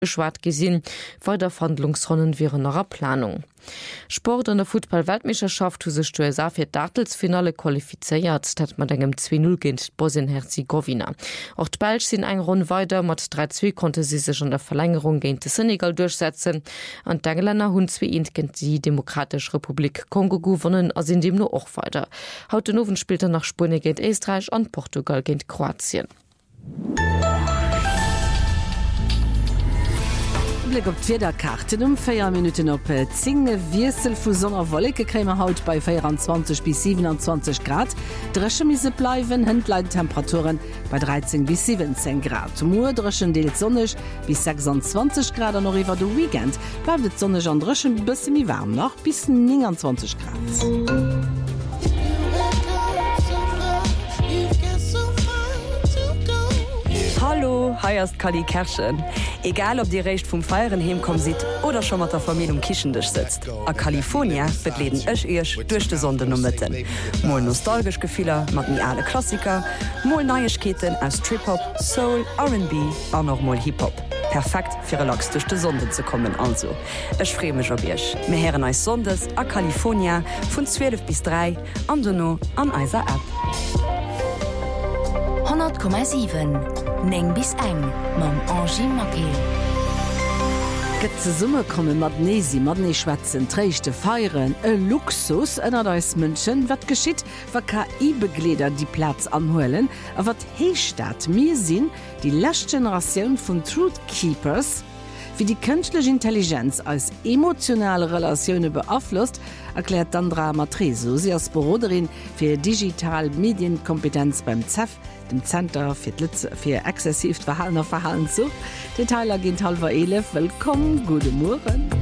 Schwart gesinn, weil der Verhandlungsrunden wären nach Planung. Sport an der Fußball-Weltmeisterschaft hu sech USA fir d'Artelsfinale qualifiziert, dat mat engem 2-0 géint Bosnien-Herzegowina. Auch d'Belg sinn eng Rund weiter, mat 3-2 konnte sie sech an der Verlängerung géint de Senegal durchsetzen. An d'Engelländer hunn zweint géint die Demokratische Republik Kongo gewonnen, as in dem nur och weiter. Haut den Owen spielt nach Spune géint Österreich an Portugal géint Kroatien. Blick op d'Wederkarten 4 Minuten op Zinge Wiesel vu Sonner Wolke krämer haut bei 24 bis 27 Grad. Dresche mise bleiwen Händleintemperaturen bei 13 bis 17 Grad. Moer dreschen deelt sonnech bis 26 Grad an iwwer de Weekend bleibt sonnech an dreschen bësse mi warm nach bis 29 Grad. Hallo, heierst Kali Kerschen. Egal ob dir recht vum Feieren hemkom sit oder schon mat der Familie Kichendech sitzt. A California betleden ech ech durch de Sonde no Mitten. Moll nostalgisch Gefehler mat mi alle Klassiker, moll Neuigkeiten aus Trip-Hop, Soul, R&B an noch moll Hip-Hop. Perfekt fir relax durch de Sonde zu kommen also. Ech fremech op Isch. Me heren eis Sondes a California vun 12 bis 3 an Donno an eiser App. 100,7 Neng bis eng mam Angie Mapel. Gët ze Summe komme mat Nesi mat nee schwätzen träichte feieren e Luxus ënner deis Mënschen wat geschitt, wat KI-Begleder die Platz anhoelen, a wat Heestat mir sinn die lächt Generationun vun Truthkeepers, wie die künstliche Intelligenz als emotionale Relationune beaflosst, erklärt Dandra Matreso, sie als Büroderin für Digital-Medienkompetenz beim CEF, dem Center für exzessiv Verhalten Verhaltenssucht. Detailer gehen halber 11. Willkommen, guten Morgen.